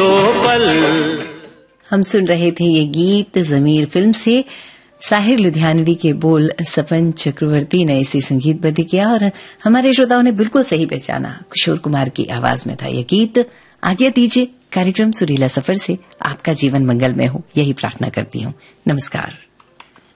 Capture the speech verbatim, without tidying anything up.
दो पल। हम सुन रहे थे ये गीत ज़मीर फिल्म से। साहिर लुधियानवी के बोल सपन चक्रवर्ती ने इसे संगीतबद्ध किया और हमारे श्रोताओं ने बिल्कुल सही पहचाना, किशोर कुमार की आवाज में था ये गीत। आज्ञा दीजिए, कार्यक्रम सुरीला सफर से आपका जीवन मंगलमय हो, यही प्रार्थना करती हूँ। नमस्कार।